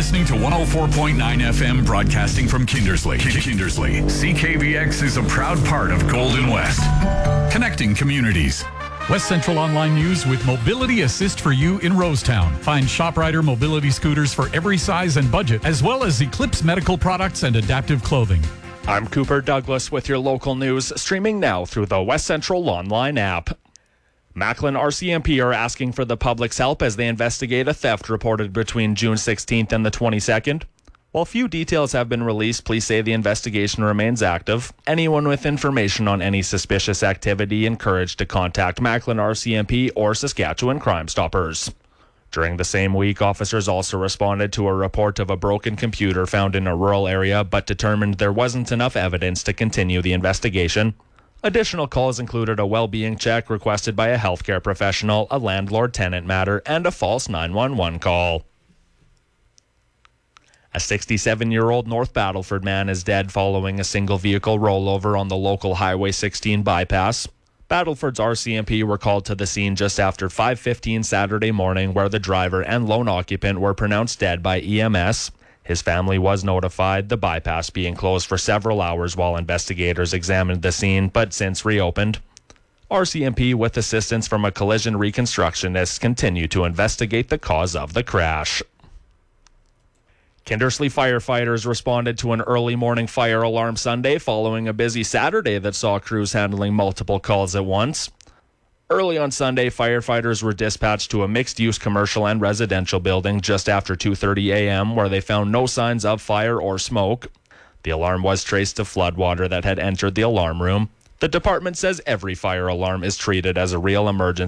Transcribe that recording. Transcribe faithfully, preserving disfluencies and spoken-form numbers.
listening to one oh four point nine F M, broadcasting from Kindersley. Kindersley. C K V X is a proud part of Golden West, connecting communities. West Central Online News with Mobility Assist for you in Rosetown. Find ShopRider mobility scooters for every size and budget, as well as Eclipse medical products and adaptive clothing. I'm Cooper Douglas with your local news, streaming now through the West Central Online app. Macklin R C M P are asking for the public's help as they investigate a theft reported between June sixteenth and the twenty-second. While few details have been released, police say the investigation remains active. Anyone with information on any suspicious activity encouraged to contact Macklin R C M P or Saskatchewan Crime Stoppers. During the same week, officers also responded to a report of a broken computer found in a rural area, but determined there wasn't enough evidence to continue the investigation. Additional calls included a well-being check requested by a healthcare professional, a landlord-tenant matter, and a false nine one one call. A sixty-seven-year-old North Battleford man is dead following a single-vehicle rollover on the local Highway sixteen bypass. Battleford's R C M P were called to the scene just after five fifteen Saturday morning, where the driver and lone occupant were pronounced dead by E M S. His family was notified, the bypass being closed for several hours while investigators examined the scene, but since reopened. R C M P, with assistance from a collision reconstructionist, continue to investigate the cause of the crash. Kindersley firefighters responded to an early morning fire alarm Sunday following a busy Saturday that saw crews handling multiple calls at once. Early on Sunday, firefighters were dispatched to a mixed-use commercial and residential building just after two thirty a.m. where they found no signs of fire or smoke. The alarm was traced to floodwater that had entered the alarm room. The department says every fire alarm is treated as a real emergency